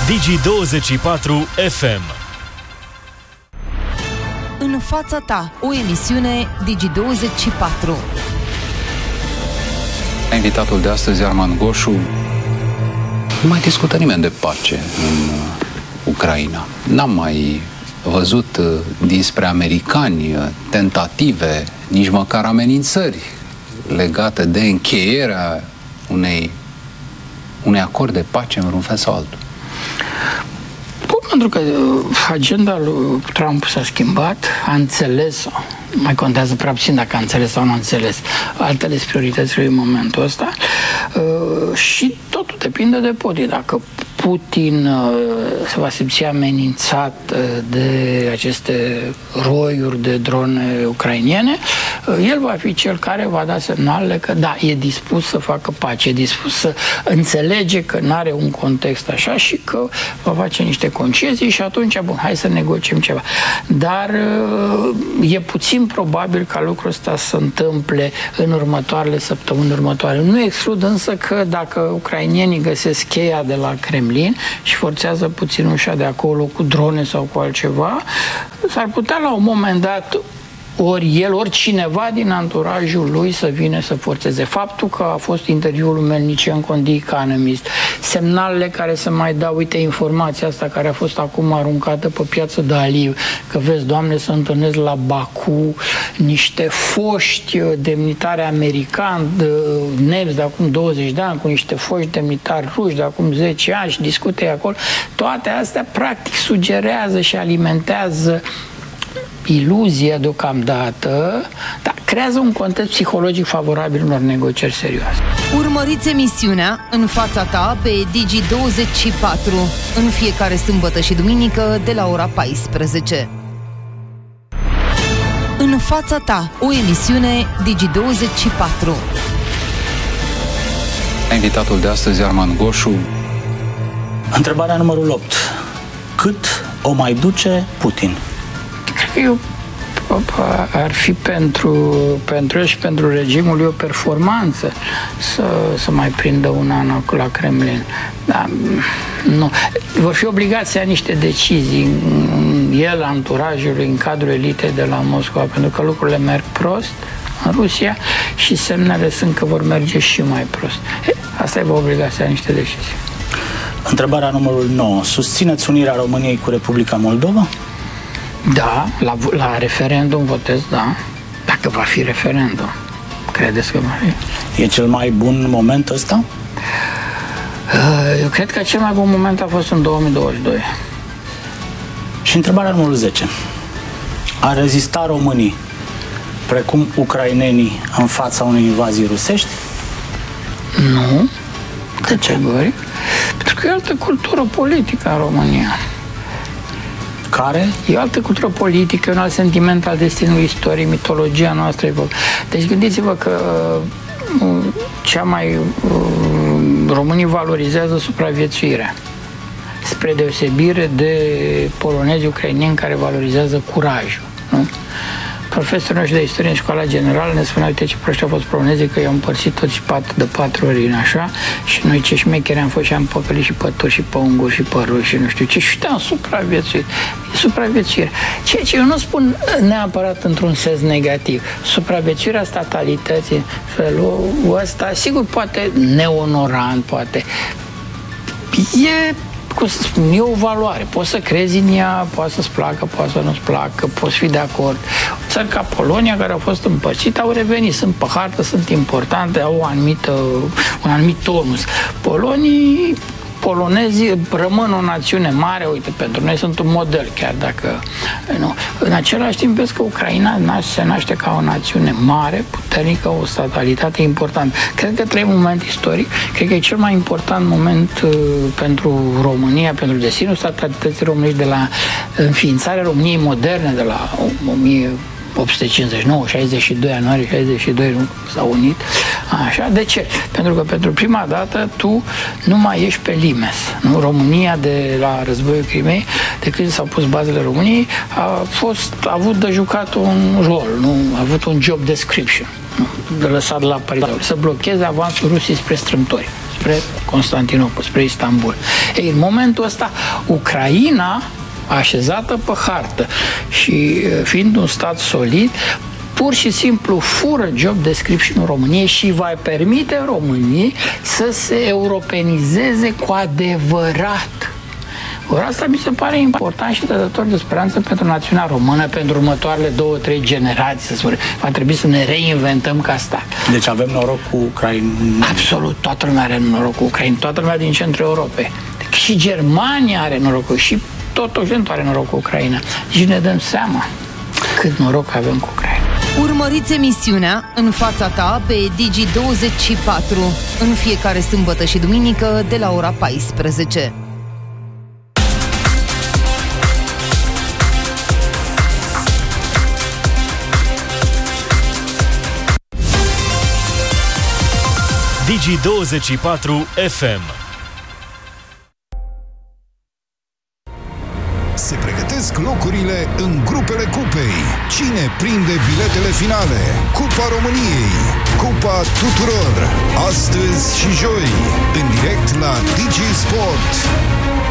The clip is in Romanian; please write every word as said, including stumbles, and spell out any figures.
Digi douăzeci și patru F M. În fața ta, o emisiune Digi douăzeci și patru. Invitatul de astăzi, Armand Goșu. Nu mai discută nimeni de pace în Ucraina. N-am mai văzut dinspre americani tentative, nici măcar amenințări legate de încheierea unei, unei acord de pace în vreun fel sau altul. Pentru că agenda lui Trump s-a schimbat, a înțeles, mai contează prea puțin dacă a înțeles sau nu a înțeles altele prioritățile în momentul ăsta, și totul depinde de Putin. Dacă Putin se va simți amenințat de aceste roiuri de drone ucrainiene, el va fi cel care va da semnalele că da, e dispus să facă pace, e dispus să înțelege că nu are un context așa și că va face niște concesii și atunci, bun, hai să negociem ceva. Dar e puțin probabil ca lucrul ăsta să întâmple în următoarele săptămâni următoare. Nu exclud însă că dacă ucrainienii găsesc cheia de la Kremlin și forțează puțin ușa de acolo cu drone sau cu altceva, s-ar putea la un moment dat ori el, ori cineva din anturajul lui să vină să forțeze. Faptul că a fost interviul lui Melnicenko în The Economist, semnalele care se mai dau, uite, informația asta care a fost acum aruncată pe piață de Aliv, că vezi, Doamne, să întâlnesc la Baku niște foști demnitari americani, nemți de acum douăzeci de ani, cu niște foști demnitari ruși de acum zece ani și discute acolo. Toate astea, practic, sugerează și alimentează iluzia deocamdată, dar creează un context psihologic favorabil unor negocieri serioase. Urmăriți emisiunea În fața ta pe Digi douăzeci și patru în fiecare sâmbătă și duminică de la ora paisprezece. În fața ta, o emisiune Digi douăzeci și patru. Invitatul de astăzi, Armand Goșu. Întrebarea numărul opt. Cât o mai duce Putin? Eu, ar fi pentru, pentru el și pentru regimul lui o performanță să, să mai prindă un an la Kremlin. Da, nu. Vor fi obligați să ia niște decizii el, anturajul, în cadrul elitei de la Moscova, pentru că lucrurile merg prost în Rusia și semnele sunt că vor merge și mai prost. Asta îi va obliga să ia niște decizii. Întrebarea numărul nouă. Susțineți unirea României cu Republica Moldova? Da, la, la referendum votez, da. Dacă va fi referendum. Credeți că va fi? E cel mai bun moment ăsta? Eu cred că cel mai bun moment a fost în două mii douăzeci și doi. Și întrebarea numărul zece. Ar rezista românii precum ucrainenii în fața unei invazii rusești? Nu. Categoric. Pentru că e altă cultură politică în România. Care? E o altă cultură politică, un alt sentiment al destinului istoriei, mitologia noastră. Deci gândiți-vă că cea mai românii valorizează supraviețuirea, spre deosebire de polonezi ucraineni care valorizează curajul, nu? Profesorul nostru de istorie în școala generală ne spunea, uite ce proști au fost polonezii, că i-au împărțit toți patru, de patru ori în așa, și noi ce șmecheri am fost și am păcălit și pe toți, și pe unguri, și pe ruși, și nu știu ce, și am supraviețuit. E supraviețuire. Ceea ce eu nu spun neapărat într-un sens negativ. Supraviețuirea statalității, felul ăsta, sigur, poate neonorant, poate e, cum să spun, e o valoare. Poți să crezi în ea, poate să-ți placă, poate să nu-ți placă, poți fi de acord. Țări ca Polonia, care au fost împărțite, au revenit, sunt pe hartă, sunt importante, au o anumită, un anumit tonus. Polonii, polonezii rămân o națiune mare, uite, pentru noi sunt un model, chiar dacă nu. În același timp, vezi că Ucraina se naște ca o națiune mare, puternică, o statalitate importantă. Cred că trăim un moment istoric, cred că e cel mai important moment uh, pentru România, pentru destinul statalității românești de la înființarea României moderne, de la o mie opt sute cincizeci și nouă, șaizeci și doi, ianuarie șaizeci și doi, nu s-au unit. Așa, de ce? Pentru că pentru prima dată tu nu mai ești pe limes. Nu? România de la războiul Crimei, de când s-au pus bazele României, a fost, a avut de jucat un rol, nu? A avut un job description, nu? De lăsat la paritate. Să blocheze avansul Rusiei spre strâmtori. spre Constantinopol, spre Istanbul. Ei, în momentul ăsta, Ucraina, așezată pe hartă și fiind un stat solid, pur și simplu fură job description-ul României și va permite României să se europenizeze cu adevărat. Ori asta mi se pare important și dătător de speranță pentru națiunea română, pentru următoarele două, trei generații, să spune. Va trebui să ne reinventăm ca stat. Deci avem noroc cu Ucraina? Absolut, toată lumea are noroc cu Ucraina, toată lumea din centrul Europei. Deci și Germania are noroc cu, și tot Occidentul are noroc cu Ucraina. Și ne dăm seama cât noroc avem cu Ucraina. Urmăriți emisiunea În fața ta pe Digi douăzeci și patru în fiecare sâmbătă și duminică de la ora paisprezece. Digi douăzeci și patru F M. Se pregătesc locurile în grupele cupei. Cine prinde biletele finale? Cupa României, Cupa tuturor. Astăzi și joi, în direct la Digi Sport.